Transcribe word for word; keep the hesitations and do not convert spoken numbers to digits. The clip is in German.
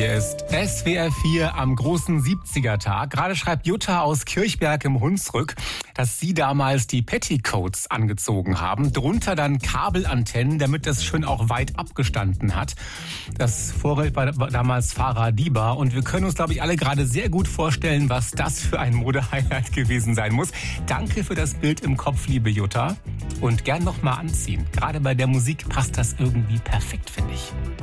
Hier ist S W R vier am großen siebziger-Tag. Gerade schreibt Jutta aus Kirchberg im Hunsrück, dass sie damals die Petticoats angezogen haben. Drunter dann Kabelantennen, damit das schön auch weit abgestanden hat. Das Vorbild war damals Farah Diba. Und wir können uns, glaube ich, alle gerade sehr gut vorstellen, was das für ein Modehighlight gewesen sein muss. Danke für das Bild im Kopf, liebe Jutta. Und gern noch mal anziehen. Gerade bei der Musik passt das irgendwie perfekt, finde ich.